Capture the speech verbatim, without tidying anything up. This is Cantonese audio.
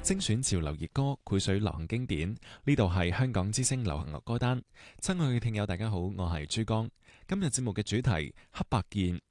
精選潮流熱歌，繪水流行經典。呢度係香港之聲流行樂歌單。親愛嘅聽友，大家好，我係珠江。今日節目嘅主題黑白鍵